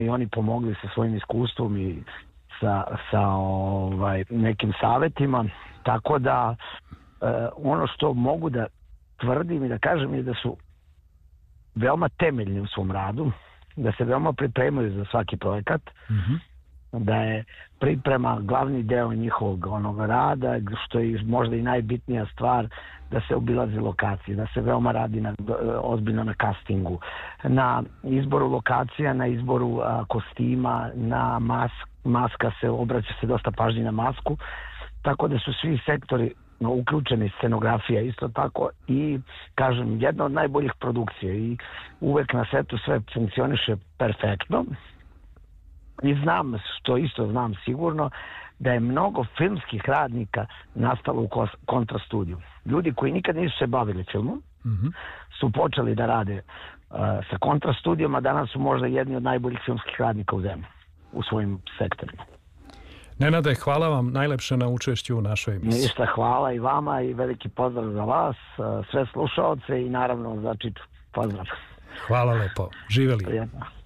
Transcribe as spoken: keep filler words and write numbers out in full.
i oni pomogli sa svojim iskustvom i sa, sa ovaj, nekim savjetima, tako da e, ono što mogu da tvrdim i da kažem je da su veoma temeljni u svom radu, da se veoma pripremaju za svaki projekat, Mhm. da je priprema glavni deo njihovog onog rada, što je možda i najbitnija stvar, da se obilazi lokacije, da se veoma radi na, ozbiljno na castingu, na izboru lokacija, na izboru a, kostima, na mas, maska se, obraća se dosta pažnje na masku, tako da su svi sektori uključeni, scenografija isto tako i kažem jedna od najboljih produkcija i uvek na setu sve funkcioniše perfektno. I znam, što isto znam sigurno, da je mnogo filmskih radnika nastalo u Kontra studiju. Ljudi koji nikad nisu se bavili filmom, Mhm. su počeli da rade uh, sa Kontra studijom, a danas su možda jedni od najboljih filmskih radnika u zemlji, u svojim sektorima. Nenade, hvala vam najlepše na učešću u našoj emisiji. Ništa, hvala i vama i veliki pozdrav za vas, uh, sve slušaoce i naravno za Čiču. Pozdrav. Hvala lepo. Živeli. Prijetno.